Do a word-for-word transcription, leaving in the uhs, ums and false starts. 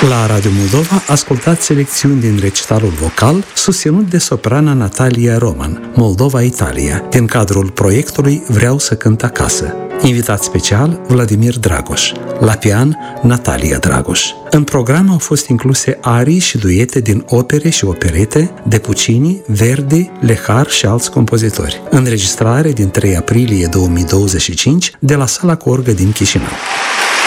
La Radio Moldova ascultați selecțiuni din recitalul vocal susținut de soprana Natalia Roman, Moldova, Italia, din cadrul proiectului Vreau să cânt acasă. Invitat special Vladimir Dragoș, la pian Natalia Dragoș. În program au fost incluse arii și duete din opere și operete de Puccini, Verdi, Lehar și alți compozitori. Înregistrare din trei aprilie două mii douăzeci și cinci de la Sala Corgă din Chișinău.